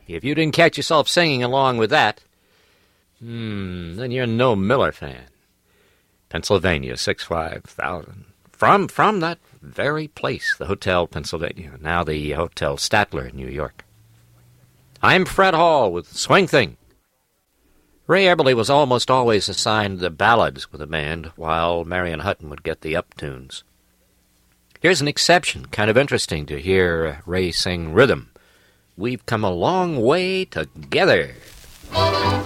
If you didn't catch yourself singing along with that, then you're no Miller fan. Pennsylvania, 65000. From that very place, the Hotel Pennsylvania, now the Hotel Statler in New York. I'm Fred Hall with Swing Thing. Ray Eberly was almost always assigned the ballads with the band, while Marion Hutton would get the uptunes. Here's an exception, kind of interesting to hear Ray sing rhythm. We've come a long way together.